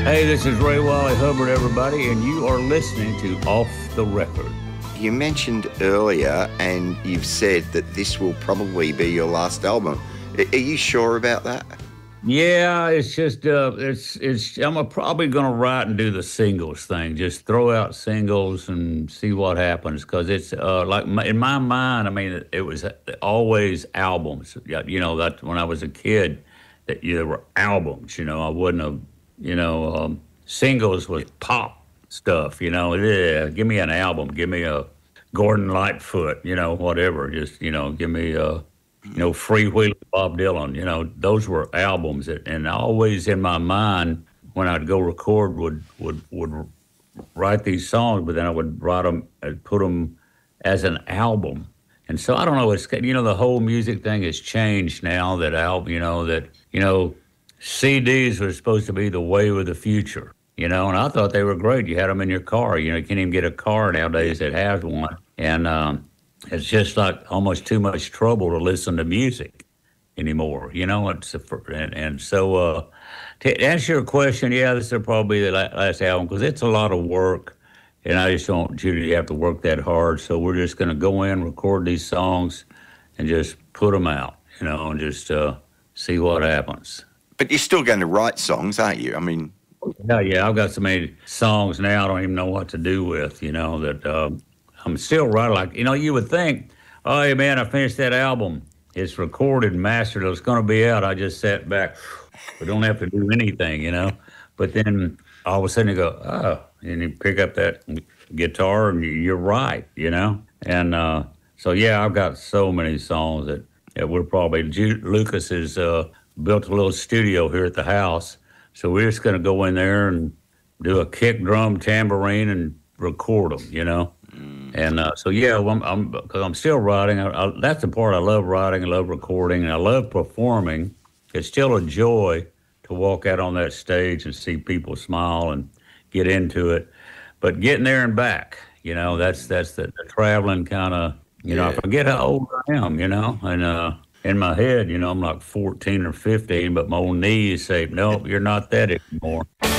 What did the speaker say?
Hey, this is Ray Wally Hubbard, everybody, and you are listening to Off the Record. You mentioned earlier, and you've said that this will probably be your last album. Are you sure about that? Yeah, it's just I'm probably gonna write and do the singles thing. Just throw out singles and see what happens. Because it's in my mind, I mean, it was always albums. That when I was a kid, there were albums. I wouldn't have. Singles was pop stuff. Yeah, give me an album. Give me a Gordon Lightfoot. Whatever. Just give me a. Freewheeling Bob Dylan, those were albums and always in my mind when I'd go record would write these songs, but then I would write them and put them as an album. And so I don't know, it's, the whole music thing has changed now that CDs were supposed to be the wave of the future, and I thought they were great. You had them in your car, you can't even get a car nowadays that has one. And, it's just like almost too much trouble to listen to music anymore, and so to answer your question, yeah, this will probably be the last album because it's a lot of work, and I just don't want you to have to work that hard. So we're just going to go in, record these songs, and just put them out, and just see what happens. But you're still going to write songs, aren't you? I mean, yeah, I've got so many songs now I don't even know what to do with, that. I'm still writing, like, you would think, oh, hey, man, I finished that album. It's recorded and mastered. It's going to be out. I just sat back. We don't have to do anything, But then all of a sudden you go, oh, and you pick up that guitar and you're right, And so, yeah, I've got so many songs that we're probably, Lucas has built a little studio here at the house. So we're just going to go in there and do a kick, drum, tambourine, and record them, And so, yeah, because I'm still writing. That's the part I love writing. I love recording. And I love performing. It's still a joy to walk out on that stage and see people smile and get into it. But getting there and back, that's the traveling kind of, I forget how old I am, and in my head, I'm like 14 or 15, but my old knees say, nope, you're not that anymore.